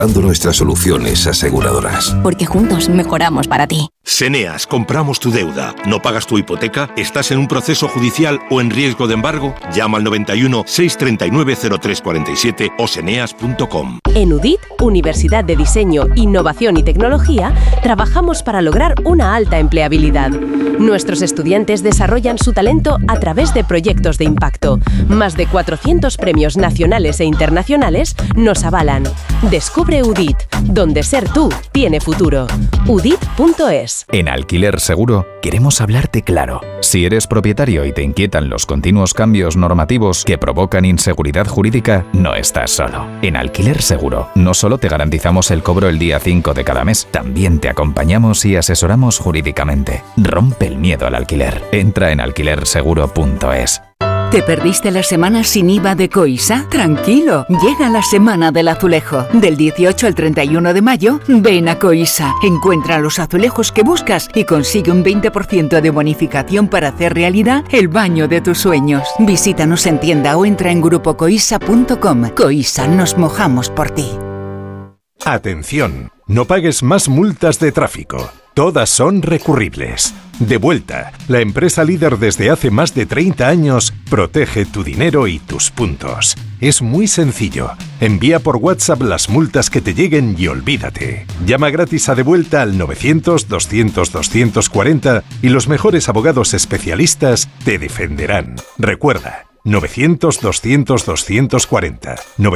nuestras soluciones aseguradoras. Porque juntos mejoramos para ti. Seneas, compramos tu deuda. ¿No pagas tu hipoteca? ¿Estás en un proceso judicial o en riesgo de embargo? Llama al 91 639 0347 o seneas.com. En UDIT, Universidad de Diseño, Innovación y Tecnología, trabajamos para lograr una alta empleabilidad. Nuestros estudiantes desarrollan su talento a través de proyectos de impacto. Más de 400 premios nacionales e internacionales nos avalan. Descubre UDIT, donde ser tú tiene futuro. udit.es. En Alquiler Seguro queremos hablarte claro. Si eres propietario y te inquietan los continuos cambios normativos que provocan inseguridad jurídica, no estás solo. En Alquiler Seguro no solo te garantizamos el cobro el día 5 de cada mes, también te acompañamos y asesoramos jurídicamente. Rompe el miedo al alquiler. Entra en alquilerseguro.es. ¿Te perdiste la semana sin IVA de Coisa? Tranquilo, llega la Semana del Azulejo. Del 18 al 31 de mayo, ven a Coisa. Encuentra los azulejos que buscas y consigue un 20% de bonificación para hacer realidad el baño de tus sueños. Visítanos en tienda o entra en grupocoisa.com. Coisa, nos mojamos por ti. Atención, no pagues más multas de tráfico. Todas son recurribles. Devuelta, la empresa líder desde hace más de 30 años, protege tu dinero y tus puntos. Es muy sencillo. Envía por WhatsApp las multas que te lleguen y olvídate. Llama gratis a Devuelta al 900-200-240 y los mejores abogados especialistas te defenderán. Recuerda, 900-200-240,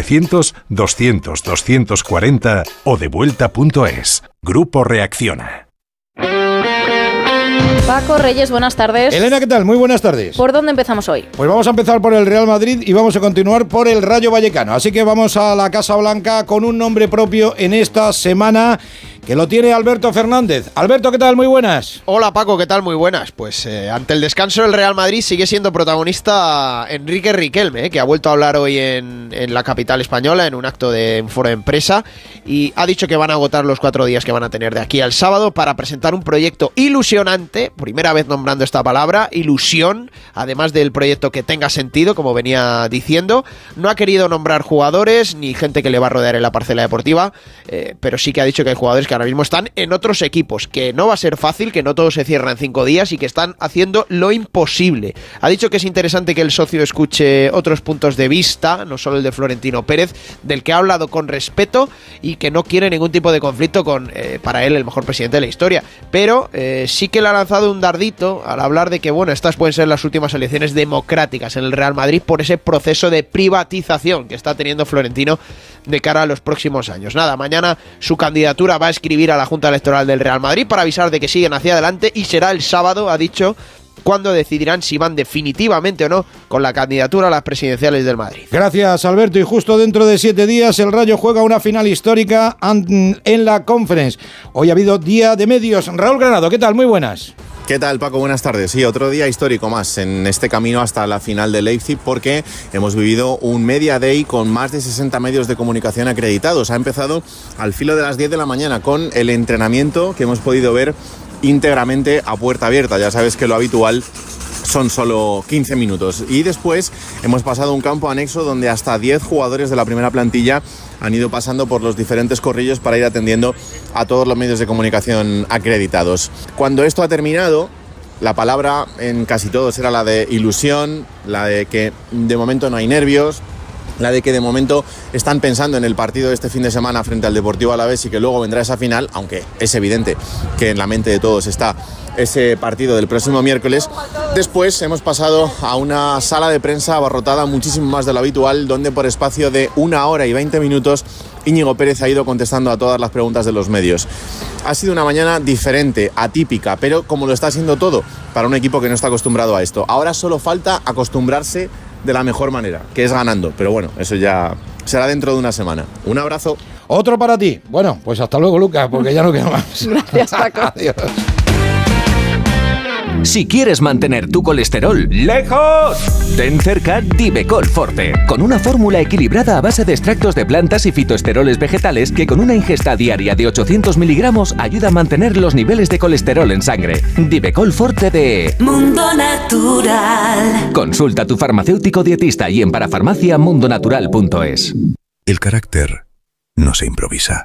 900-200-240 o devuelta.es. Grupo Reacciona. Paco Reyes, buenas tardes. Elena, ¿qué tal? Muy buenas tardes. ¿Por dónde empezamos hoy? Pues vamos a empezar por el Real Madrid y vamos a continuar por el Rayo Vallecano. Así que vamos a la Casa Blanca con un nombre propio en esta semana que lo tiene Alberto Fernández. Alberto, ¿qué tal? Muy buenas. Hola Paco, ¿qué tal? Muy buenas. Pues ante el descanso del Real Madrid sigue siendo protagonista Enrique Riquelme, que ha vuelto a hablar hoy en la capital española en un acto de un foro de empresa y ha dicho que van a agotar los 4 días que van a tener de aquí al sábado para presentar un proyecto ilusionante, primera vez nombrando esta palabra, ilusión, además del proyecto que tenga sentido, como venía diciendo. No ha querido nombrar jugadores ni gente que le va a rodear en la parcela deportiva, pero sí que ha dicho que hay jugadores que ahora mismo están en otros equipos, que no va a ser fácil, que no todo se cierra en 5 días y que están haciendo lo imposible. Ha dicho que es interesante que el socio escuche otros puntos de vista, no solo el de Florentino Pérez, del que ha hablado con respeto y que no quiere ningún tipo de conflicto con, para él, el mejor presidente de la historia. Pero sí que le ha lanzado un dardito al hablar de que, bueno, estas pueden ser las últimas elecciones democráticas en el Real Madrid por ese proceso de privatización que está teniendo Florentino de cara a los próximos años. Nada, mañana su candidatura va a escribir a la Junta Electoral del Real Madrid para avisar de que siguen hacia adelante y será el sábado, ha dicho, cuando decidirán si van definitivamente o no con la candidatura a las presidenciales del Madrid. Gracias, Alberto. Y justo dentro de 7 días el Rayo juega una final histórica en la Conference. Hoy ha habido día de medios. Raúl Granado, ¿qué tal? Muy buenas. ¿Qué tal, Paco? Buenas tardes. Sí, otro día histórico más en este camino hasta la final de Leipzig, porque hemos vivido un Media Day con más de 60 medios de comunicación acreditados. Ha empezado al filo de las 10 de la mañana con el entrenamiento que hemos podido ver íntegramente a puerta abierta. Ya sabes que lo habitual son solo 15 minutos. Y después hemos pasado a un campo anexo donde hasta 10 jugadores de la primera plantilla han ido pasando por los diferentes corrillos para ir atendiendo a todos los medios de comunicación acreditados. Cuando esto ha terminado, la palabra en casi todos era la de ilusión, la de que de momento no hay nervios, la de que de momento están pensando en el partido de este fin de semana frente al Deportivo Alavés y que luego vendrá esa final, aunque es evidente que en la mente de todos está ese partido del próximo miércoles. Después hemos pasado a una sala de prensa abarrotada muchísimo más de lo habitual, donde por espacio de 1 hora y 20 minutos Íñigo Pérez ha ido contestando a todas las preguntas de los medios. Ha sido una mañana diferente, atípica, pero como lo está siendo todo para un equipo que no está acostumbrado a esto. Ahora solo falta acostumbrarse de la mejor manera, que es ganando, pero bueno, eso ya será dentro de una semana. Un abrazo. Otro para ti. Bueno, pues hasta luego, Lucas, porque ya no queda más. Gracias, Paco. Adiós. Si quieres mantener tu colesterol lejos, ten cerca Divecol Forte, con una fórmula equilibrada a base de extractos de plantas y fitoesteroles vegetales que con una ingesta diaria de 800 miligramos ayuda a mantener los niveles de colesterol en sangre. Divecol Forte de Mundo Natural. Consulta a tu farmacéutico dietista y en parafarmacia mundonatural.es. El carácter no se improvisa.